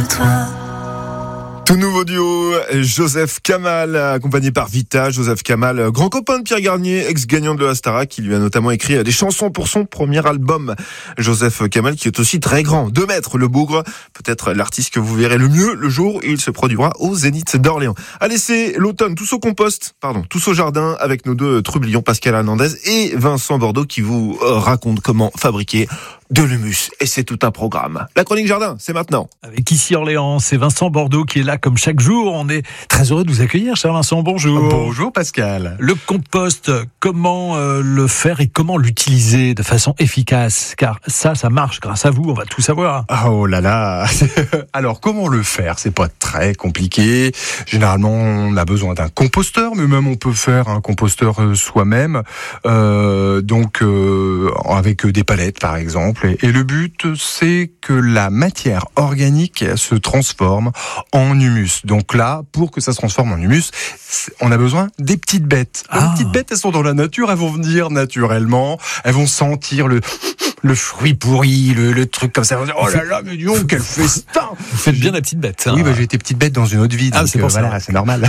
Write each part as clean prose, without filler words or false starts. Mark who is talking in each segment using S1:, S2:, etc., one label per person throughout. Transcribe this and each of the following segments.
S1: toi.
S2: Tout nouveau duo, Joseph Kamal, accompagné par Vita. Joseph Kamal, grand copain de Pierre Garnier, ex-gagnant de la Starac, qui lui a notamment écrit des chansons pour son premier album. Joseph Kamal, qui est aussi très grand, 2 mètres, le bougre, peut-être l'artiste que vous verrez le mieux le jour où il se produira au Zénith d'Orléans. Allez, c'est l'automne, tous au jardin, avec nos 2 trublions, Pascal Hernandez et Vincent Bordeaux, qui vous racontent comment fabriquer de l'humus. Et c'est tout un programme. La chronique jardin, c'est maintenant.
S3: Avec ici Orléans, c'est Vincent Bordeaux qui est là comme chaque jour. On est très heureux de vous accueillir, cher Vincent. Bonjour.
S4: Bonjour Pascal.
S3: Le compost, comment le faire et comment l'utiliser de façon efficace? Car ça marche grâce à vous, on va tout savoir.
S4: Oh là là. Alors comment le faire? C'est pas très compliqué. Généralement, on a besoin d'un composteur, mais même on peut faire un composteur soi-même. Avec des palettes par exemple. Et le but, c'est que la matière organique se transforme en humus. Donc là, pour que ça se transforme en humus, on a besoin des petites bêtes. Les petites bêtes, elles sont dans la nature, elles vont venir naturellement, elles vont sentir le fruit pourri, le truc comme ça. Oh là là, mais dis donc, quel festin!
S3: Vous faites bien la petite bête.
S4: Oui, j'ai été petite bête dans une autre vie. Donc,
S3: c'est pour ça.
S4: Voilà, c'est normal.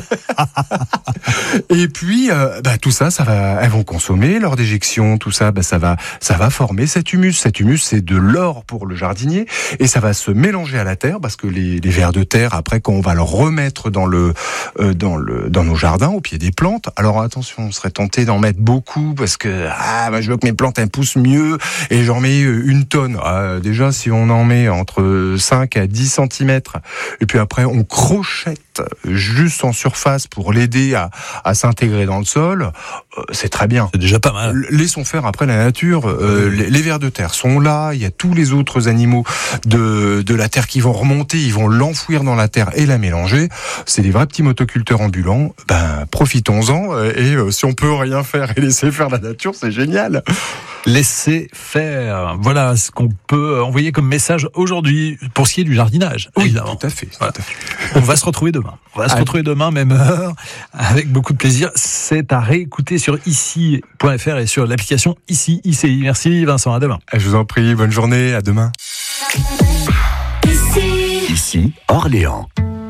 S4: Et puis, tout ça va, elles vont consommer lors d'éjection, tout ça, ça va former cet humus. Cet humus, c'est de l'or pour le jardinier, et ça va se mélanger à la terre, parce que les vers de terre, après, quand on va le remettre dans nos jardins, au pied des plantes. Alors attention, on serait tenté d'en mettre beaucoup, parce que je veux que mes plantes elles poussent mieux, et j'en mets 1 tonne. Déjà, si on en met entre 5 à 10 cm, et puis après on crochette juste en surface pour l'aider à s'intégrer dans le sol, c'est très bien.
S3: C'est déjà pas mal.
S4: Laissons faire après la nature. Les vers de terre sont là, il y a tous les autres animaux de la terre qui vont remonter, ils vont l'enfouir dans la terre et la mélanger. C'est des vrais petits motoculteurs ambulants. Profitons-en, et si on peut rien faire et laisser faire la nature, c'est génial.
S3: Laissez faire. Voilà ce qu'on peut envoyer comme message aujourd'hui pour ce qui est du jardinage.
S4: Oui,
S3: évidemment.
S4: tout à fait.
S3: Voilà. On va se retrouver demain. Retrouver demain, même heure, avec beaucoup de plaisir. C'est à réécouter sur ici.fr et sur l'application ICI. Merci Vincent, à demain.
S4: Je vous en prie, bonne journée, à demain.
S1: Ici
S5: Orléans.